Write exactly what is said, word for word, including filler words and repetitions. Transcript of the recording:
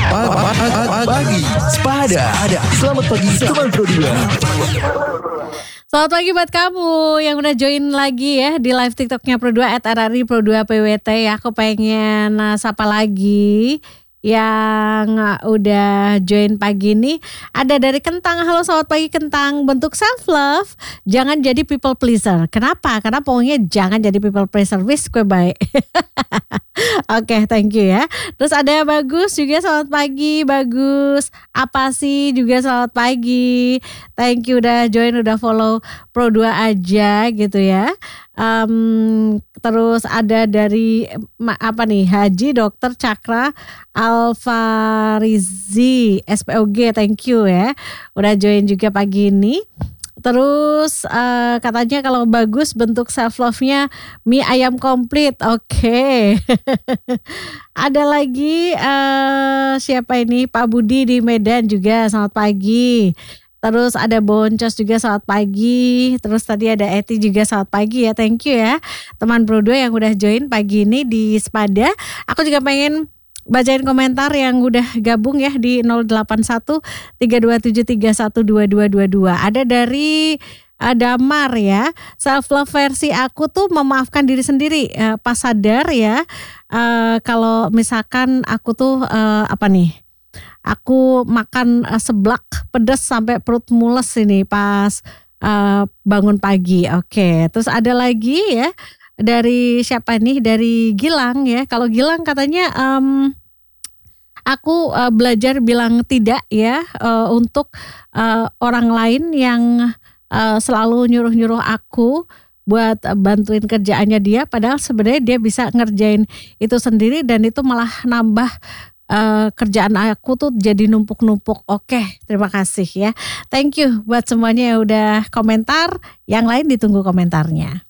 Pagi Sepada. Selamat pagi teman Pro dua. Selamat pagi buat kamu yang udah join lagi ya di live TikToknya Pro dua at R R I Pro dua P W T ya. Aku pengen uh, sapa lagi yang uh, udah join pagi nih. Ada dari Kentang. Halo selamat pagi Kentang. Bentuk self love, jangan jadi people pleaser. Kenapa? Karena pokoknya jangan jadi people pleaser. Wis kue baik. Oke, okay, thank you ya. Terus ada Bagus juga selamat pagi. Bagus apa sih juga selamat pagi. Thank you udah join, udah follow Pro dua aja gitu ya. Um, terus ada dari apa nih, Haji Dokter Cakra Alfarizi S P O G, thank you ya udah join juga pagi ini. Terus uh, katanya kalau Bagus bentuk self love-nya mie ayam komplit. Oke. Okay. Ada lagi uh, siapa ini? Pak Budi di Medan juga selamat pagi. Terus ada Boncos juga selamat pagi. Terus tadi ada Eti juga selamat pagi ya. Thank you ya teman Pro dua yang udah join pagi ini di Sepada. Aku juga pengen bacain komentar yang udah gabung ya di nol delapan satu tiga dua tujuh tiga satu dua dua dua dua. Ada dari uh, Damar ya. Self love versi aku tuh memaafkan diri sendiri uh, pas sadar ya. Uh, kalau misalkan aku tuh uh, apa nih? Aku makan uh, seblak pedas sampai perut mules ini pas uh, bangun pagi. Oke, terus ada lagi ya dari siapa nih? Dari Gilang ya. Kalau Gilang katanya um, aku uh, belajar bilang tidak ya uh, untuk uh, orang lain yang uh, selalu nyuruh-nyuruh aku buat uh, bantuin kerjaannya dia, padahal sebenarnya dia bisa ngerjain itu sendiri dan itu malah nambah uh, kerjaan aku tuh jadi numpuk-numpuk. Oke, terima kasih ya. Thank you buat semuanya yang udah komentar. Yang lain ditunggu komentarnya.